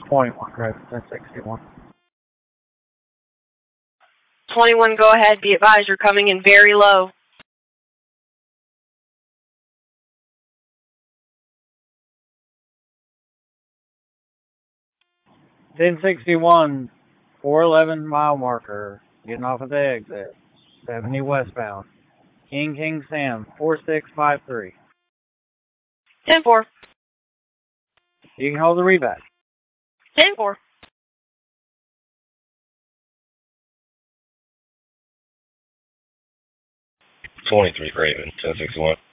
21, Raven, 1061. 21, go ahead. Be advised, you're coming in very low. Ten 61, 411 mile marker, getting off at the exit, 70 westbound. King Sam, 4653. 10-4. You can hold the reback. 10-4. 23, Raven, 1061.